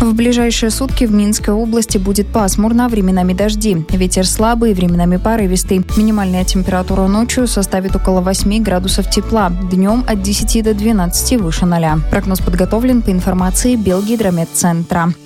В ближайшие сутки в Минской области будет пасмурно, временами дожди. Ветер слабый, временами порывистый. Минимальная температура ночью составит около 8 градусов тепла. Днем от 10 до 12 выше 0. Прогноз подготовлен по информации Белгидрометцентра.